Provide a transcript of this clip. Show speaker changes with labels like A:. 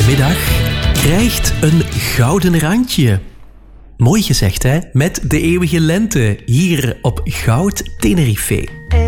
A: middag krijgt een gouden randje. Mooi gezegd, hè? Met de eeuwige lente hier op Goud Tenerife.